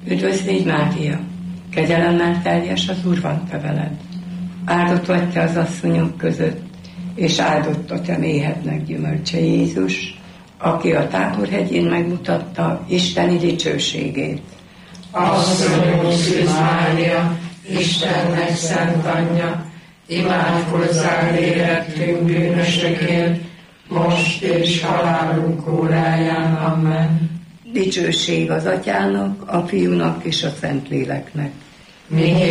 Üdvözl légy, Mária! Kegyelemmel teljes, az Úr van te veled. Áldott vagy te az asszonyok között, és áldott a te méhednek gyümölcse, Jézus, aki a Táborhegyén megmutatta isteni dicsőségét. Asszonyunk Szűz Mária, Istennek szent anyja, imádkozzál érettünk bűnösökért, most és halálunk óráján. Amen. Dicsőség az Atyának, a Fiúnak és a Szentléleknek. Miképpen